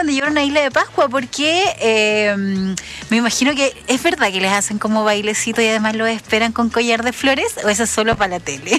cuando llegaron a Isla de Pascua, porque me imagino que es verdad que les hacen como bailecito y además lo esperan con collar de flores, o eso es solo para la tele.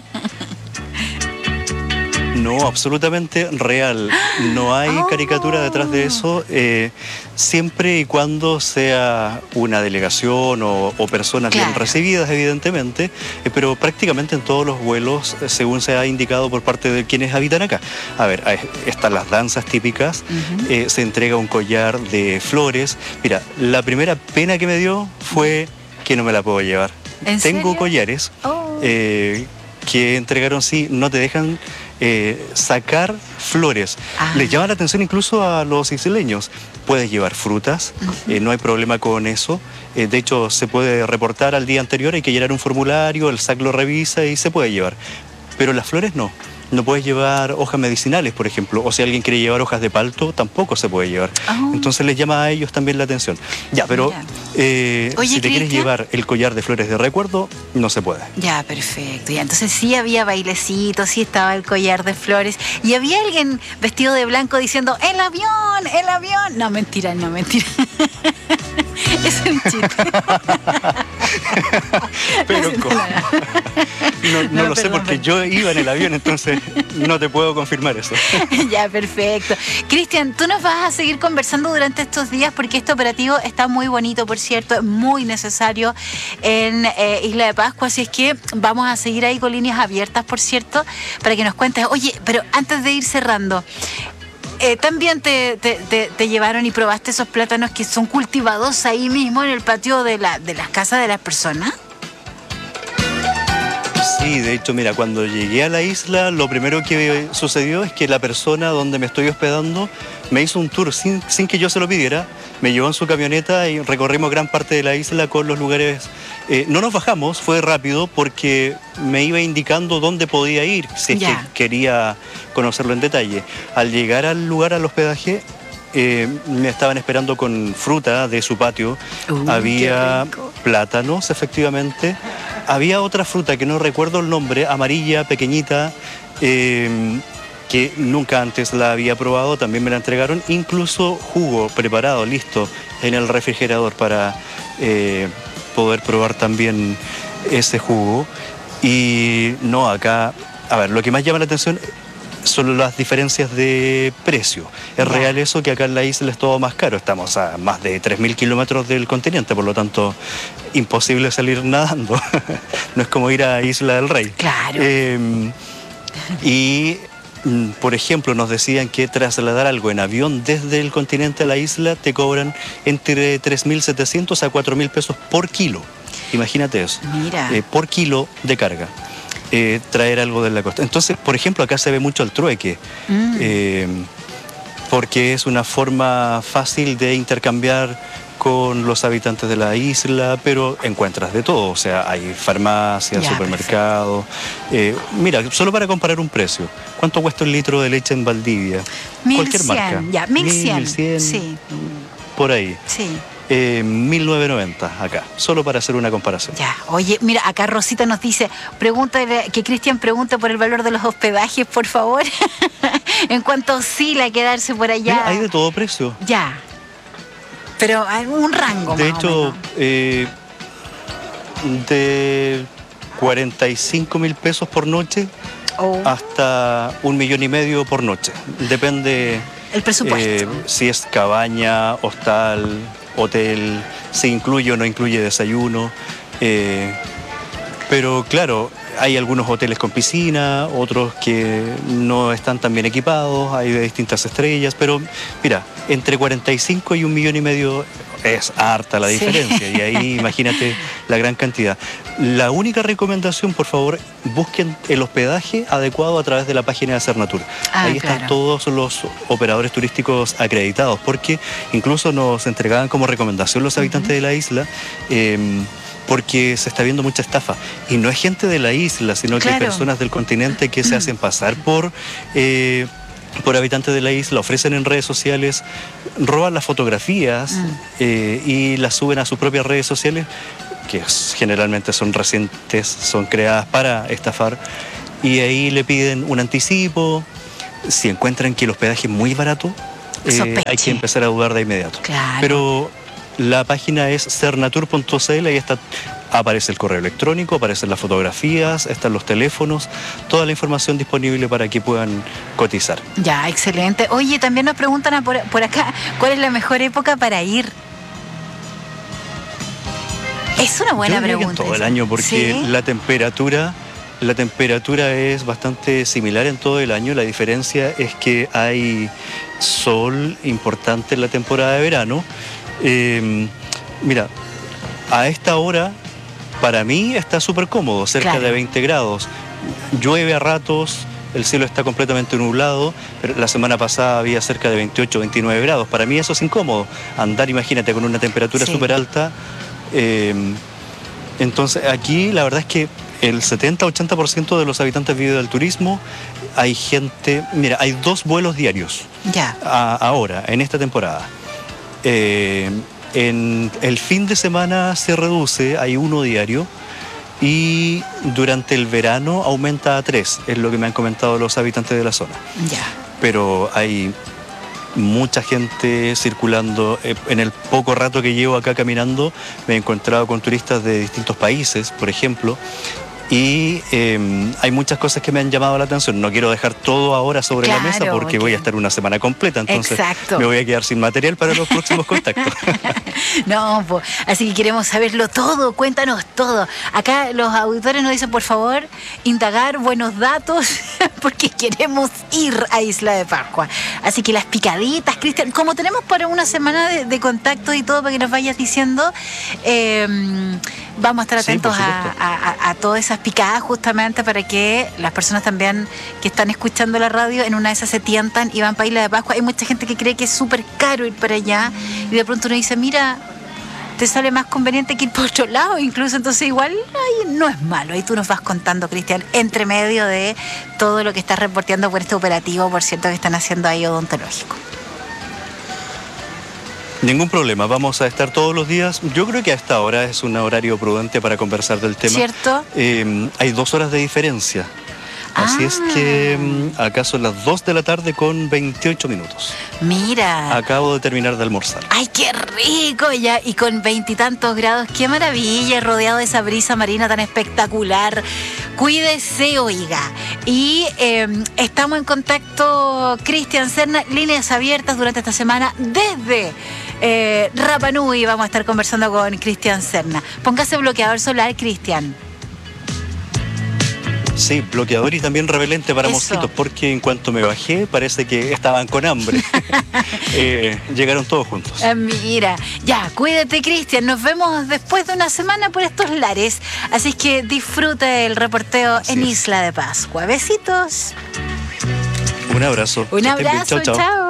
No, absolutamente real. No hay caricatura detrás de eso, siempre y cuando sea una delegación o personas bien recibidas, evidentemente, pero prácticamente en todos los vuelos, según se ha indicado por parte de quienes habitan acá. A ver, están las danzas típicas, se entrega un collar de flores. Mira, la primera pena que me dio fue que no me la puedo llevar. ¿En serio? Tengo collares que entregaron, sí, no te dejan sacar flores. Les llama la atención incluso a los isleños. Puedes llevar frutas, no hay problema con eso. De hecho, se puede reportar al día anterior, hay que llenar un formulario, el SAC lo revisa y se puede llevar. Pero las flores no. No puedes llevar hojas medicinales, por ejemplo, o si alguien quiere llevar hojas de palto, tampoco se puede llevar. Entonces les llama a ellos también la atención. Ya, pero Oye, si te quieres llevar el collar de flores de recuerdo, no se puede. Ya, perfecto. Ya, entonces sí había bailecito, sí estaba el collar de flores y había alguien vestido de blanco diciendo ¡el avión! ¡el avión! No, mentira, no, mentira. Es un chiste. Pero no lo sé porque yo iba en el avión, entonces no te puedo confirmar eso. Ya, perfecto. Cristian, tú nos vas a seguir conversando durante estos días porque este operativo está muy bonito, por cierto, es muy necesario en Isla de Pascua, así es que vamos a seguir ahí con líneas abiertas, por cierto, para que nos cuentes. Oye, pero antes de ir cerrando, ¿también te llevaron y probaste esos plátanos que son cultivados ahí mismo en el patio de las casas de las personas? Sí, de hecho, mira, cuando llegué a la isla, lo primero que sucedió es que la persona donde me estoy hospedando me hizo un tour sin que yo se lo pidiera. Me llevó en su camioneta y recorrimos gran parte de la isla con los lugares. No nos bajamos, fue rápido porque me iba indicando dónde podía ir, si es que quería conocerlo en detalle. Al llegar al lugar, al hospedaje, me estaban esperando con fruta de su patio. Había plátanos, efectivamente. Había otra fruta que no recuerdo el nombre, amarilla, pequeñita, que nunca antes la había probado, también me la entregaron. Incluso jugo preparado, listo, en el refrigerador para poder probar también ese jugo. Y no, acá, a ver, lo que más llama la atención son las diferencias de precio. Es real eso, que acá en la isla es todo más caro. Estamos a más de 3.000 kilómetros del continente, por lo tanto, imposible salir nadando. No es como ir a Isla del Rey. Claro. Y, por ejemplo, nos decían que trasladar algo en avión desde el continente a la isla te cobran entre 3.700 a 4.000 pesos por kilo. Imagínate eso. Mira. Por kilo de carga. Traer algo de la costa. Entonces, por ejemplo, acá se ve mucho el trueque, porque es una forma fácil de intercambiar con los habitantes de la isla, pero encuentras de todo, o sea, hay farmacias, supermercados. Mira, solo para comparar un precio, ¿cuánto cuesta un litro de leche en Valdivia? 1.100, cualquier marca. Ya, 1.100. 1.100, sí. Por ahí. Sí. 1.990 acá, solo para hacer una comparación. Ya, oye, mira, acá Rosita nos dice, que Cristian pregunte por el valor de los hospedajes, por favor. En cuanto oscila quedarse por allá. Mira, hay de todo precio. Ya, pero hay un rango. De hecho, de 45.000 pesos por noche hasta 1,5 millones por noche. Depende el presupuesto. Si es cabaña, hostal, hotel, si incluye o no incluye desayuno. Pero claro, hay algunos hoteles con piscina, otros que no están tan bien equipados, hay de distintas estrellas, pero mira, entre 45 y 1,5 millones es harta la diferencia, y ahí imagínate la gran cantidad. La única recomendación, por favor, busquen el hospedaje adecuado a través de la página de Cernatur. Ahí están todos los operadores turísticos acreditados, porque incluso nos entregaban como recomendación los habitantes de la isla, porque se está viendo mucha estafa. Y no es gente de la isla, sino que hay personas del continente que se hacen pasar por habitantes de la isla, ofrecen en redes sociales, roban las fotografías y las suben a sus propias redes sociales, que generalmente son recientes, son creadas para estafar, y ahí le piden un anticipo. Si encuentran que el hospedaje es muy barato, hay que empezar a dudar de inmediato. Claro. Pero la página es cernatur.cl, ahí aparece el correo electrónico, aparecen las fotografías, están los teléfonos, toda la información disponible para que puedan cotizar. Ya, excelente. Oye, también nos preguntan por acá, ¿cuál es la mejor época para ir? Es una buena pregunta. Todo el año, porque ¿sí? la temperatura es bastante similar en todo el año. La diferencia es que hay sol importante en la temporada de verano. Mira, a esta hora para mí está súper cómodo, cerca de 20 grados. Llueve a ratos, el cielo está completamente nublado, pero la semana pasada había cerca de 28, 29 grados. Para mí eso es incómodo. Andar, imagínate, con una temperatura súper alta. Entonces aquí la verdad es que el 70-80% de los habitantes vive del turismo. Hay gente, mira, hay 2 vuelos diarios ahora, en esta temporada. En el fin de semana se reduce, hay 1 diario, y durante el verano aumenta a 3, es lo que me han comentado los habitantes de la zona. Pero hay mucha gente circulando. En el poco rato que llevo acá caminando me he encontrado con turistas de distintos países, por ejemplo, y hay muchas cosas que me han llamado la atención. No quiero dejar todo ahora sobre la mesa porque voy a estar una semana completa, entonces me voy a quedar sin material para los próximos contactos. No, pues, así que queremos saberlo todo, cuéntanos todo. Acá los auditores nos dicen, por favor, indagar buenos datos porque queremos ir a Isla de Pascua. Así que las picaditas, Cristian, como tenemos para una semana de contacto y todo para que nos vayas diciendo, vamos a estar atentos a todas esas picadas, justamente para que las personas también que están escuchando la radio en una de esas se tientan y van para Isla de Pascua. Hay mucha gente que cree que es súper caro ir para allá y de pronto uno dice, mira, te sale más conveniente que ir por otro lado incluso, entonces igual ahí no es malo. Ahí tú nos vas contando, Cristian, entre medio de todo lo que estás reporteando por este operativo, por cierto, que están haciendo ahí odontológico. Ningún problema, vamos a estar todos los días. Yo creo que a esta hora es un horario prudente para conversar del tema. ¿Cierto? Hay 2 horas de diferencia. Así es que acá son las 2 de la tarde con 28 minutos. Mira. Acabo de terminar de almorzar. ¡Ay, qué rico! Ya, y con 20 y tantos grados, ¡qué maravilla! Rodeado de esa brisa marina tan espectacular. Cuídese, oiga. Y estamos en contacto, Cristian Serna, líneas abiertas durante esta semana desde Rapa Nui. Vamos a estar conversando con Cristian Serna. Póngase bloqueador solar, Cristian. Sí, bloqueador y también repelente para mosquitos, porque en cuanto me bajé parece que estaban con hambre. Llegaron todos juntos. Mira, ya, cuídate, Cristian. Nos vemos después de una semana por estos lares. Así es que disfrute el reporteo en Isla de Pascua. Besitos. Un abrazo. Un abrazo, chao.